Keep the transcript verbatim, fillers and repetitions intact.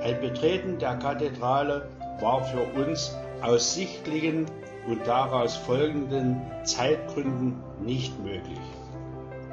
Ein Betreten der Kathedrale war für uns aus sichtlichen und daraus folgenden Zeitgründen nicht möglich.